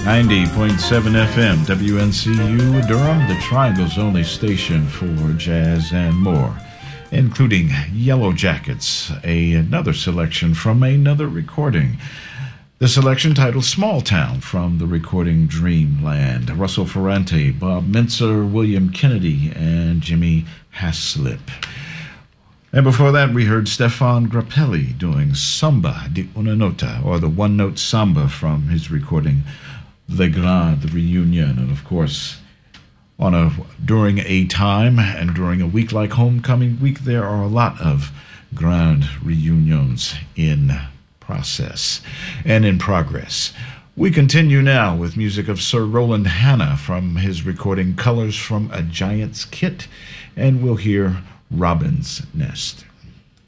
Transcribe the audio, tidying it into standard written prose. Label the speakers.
Speaker 1: 90.7 FM, WNCU Durham, the Triangle's only station for jazz and more, including Yellow Jackets, another selection from another recording. The selection titled Small Town from the recording Dreamland. Russell Ferrante, Bob Mintzer, William Kennedy, and Jimmy Haslip. And before that, we heard Stefan Grappelli doing Samba di una nota, or the one-note samba from his recording Le Grand, the Reunion. And of course, during a time and during a week like Homecoming Week, there are a lot of grand reunions in process and in progress. We continue now with music of Sir Roland Hanna from his recording Colors from a Giant's Kit, and we'll hear Robin's Nest.